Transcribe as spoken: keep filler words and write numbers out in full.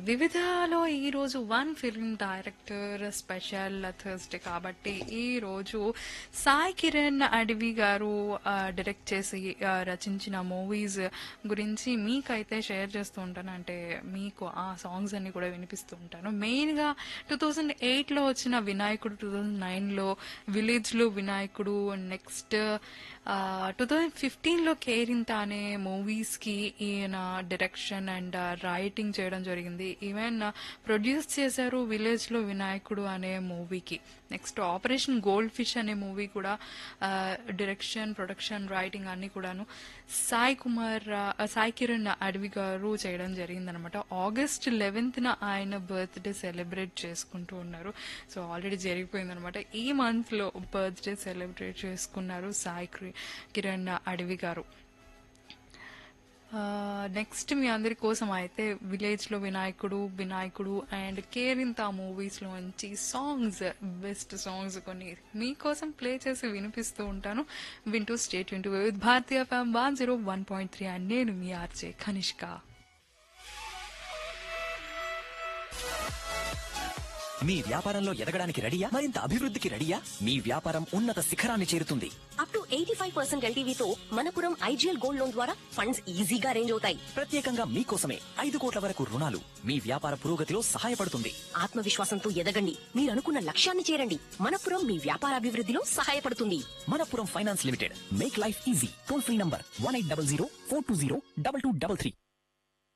వివిధలో ఈరోజు one film director special Thursday కాబట్టి ఈరోజు సాయి కిరణ్ అడవి గారు ఆ, డైరెక్ట్ చేసి ఆ, రచించిన మూవీస్ గురించి మీకైతే షేర్ చేస్తూ ఉంటాను. అంటే మీకు ఆ సాంగ్స్ అన్ని కూడా వినిపిస్తూ ఉంటాను. మెయిన్గా టూ థౌజండ్ ఎయిట్లో వచ్చిన వినాయకుడు, టూ థౌజండ్ నైన్లో విలేజ్లో వినాయకుడు, నెక్స్ట్ టూ థౌజండ్ ఫిఫ్టీన్లో కేరింత అనే మూవీస్కి ఈయన డైరెక్షన్ అండ్ రైటింగ్ చేయడం జరిగింది. ఈవెన్ ప్రొడ్యూస్ చేశారు విలేజ్లో వినాయకుడు అనే మూవీకి. నెక్స్ట్ ఆపరేషన్ గోల్డ్ ఫిష్ అనే మూవీ కూడా డైరెక్షన్, ప్రొడక్షన్, రైటింగ్ అన్ని కూడాను సాయి కుమార్ ఆ, సాయి కిరణ్ అడవి గారు చేయడం జరిగిందనమాట. ఆగస్ట్ లెవెన్త్న ఆయన బర్త్డే సెలబ్రేట్ చేసుకుంటూ ఉన్నారు. So already జరిగిపోయిందనమాట. ఈ మంత్లో బర్త్డే సెలబ్రేట్ చేసుకున్నారు సాయి కి- కిరణ్ అడవి గారు. నెక్స్ట్ మీ అందరి కోసం అయితే విలేజ్ లో వినాయకుడు, వినాయకుడు అండ్ కేరింత మూవీస్ లో మంచి సాంగ్స్, బెస్ట్ సాంగ్స్ కొన్ని మీకోసం ప్లే చేసి వినిపిస్తూ ఉంటాను. వింటూ స్టేట్ వింటూ విత్ భారతీయ ఫ్యామ్ one zero one point three and నేను మీ ఆర్జే కనిష్క. మీ వ్యాపారంలో ఎదగడానికి రెడీయా? మరింత అభివృద్ధికి రెడీయా? మీ వ్యాపారం ఉన్నత శిఖరాన్ని చేరుతుంది. Up to eighty five percent ఎల్టీవీతో Manappuram IGL gold loan ద్వారా ఫండ్స్ ఈజీగా అరేంజ్ అవుతాయి. ప్రత్యేకంగా మీకోసమే ఐదు కోట్ల వరకు రుణాలు మీ వ్యాపార పురోగతిలో సహాయపడుతుంది. ఆత్మవిశ్వాసంతో ఎదగండి, మీరు అనుకున్న లక్ష్యాన్ని చేరండి. మనపురం మీ వ్యాపార అభివృద్ధిలో సహాయపడుతుంది. Manappuram finance limited, make life easy. Toll free number one eight double zero four two zero double two double three.